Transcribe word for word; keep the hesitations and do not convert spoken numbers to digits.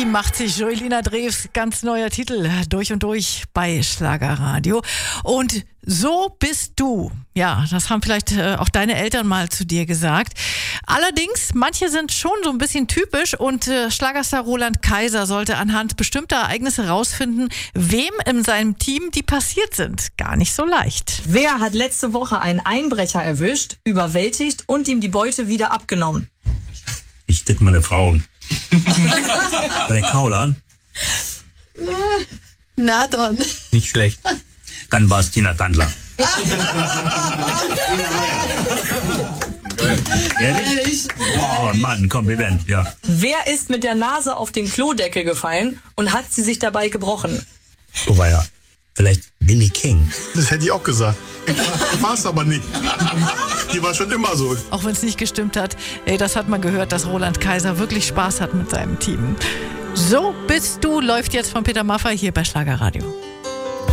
Die macht sich Joelina Drews, ganz neuer Titel, durch und durch bei Schlagerradio. Und so bist du. Ja, das haben vielleicht äh, auch deine Eltern mal zu dir gesagt. Allerdings, manche sind schon so ein bisschen typisch und äh, Schlagerstar Roland Kaiser sollte anhand bestimmter Ereignisse rausfinden, wem in seinem Team die passiert sind. Gar nicht so leicht. Wer hat letzte Woche einen Einbrecher erwischt, überwältigt und ihm die Beute wieder abgenommen? Ich tippe meine Frauen. Bei den Kaulern? Na dann. Nicht schlecht. Dann war es Tina Tandler. Ehrlich? Oh Mann, Kompliment, ja. Wer ist mit der Nase auf den Klodeckel gefallen und hat sie sich dabei gebrochen? Oh war ja. Vielleicht Billy King. Das hätte ich auch gesagt. War es aber nicht. Die war schon immer so. Auch wenn es nicht gestimmt hat, ey, das hat man gehört, dass Roland Kaiser wirklich Spaß hat mit seinem Team. So bist du läuft jetzt von Peter Maffay hier bei Schlagerradio.